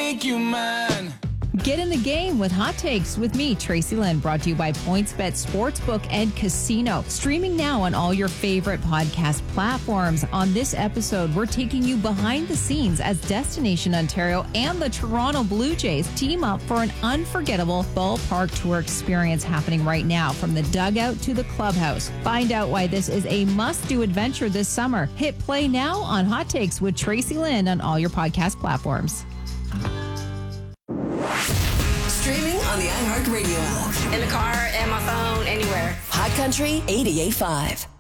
make you mine. Get in the game with Hot Takes with me, Tracy Lynn, brought to you by PointsBet Sportsbook and Casino. Streaming now on all your favorite podcast platforms. On this episode, we're taking you behind the scenes as Destination Ontario and the Toronto Blue Jays team up for an unforgettable ballpark tour experience happening right now, from the dugout to the clubhouse. Find out why this is a must-do adventure this summer. Hit play now on Hot Takes with Tracy Lynn on all your podcast platforms. Streaming on the iHeartRadio app. In the car, and my phone, anywhere. Hot Country 88.5.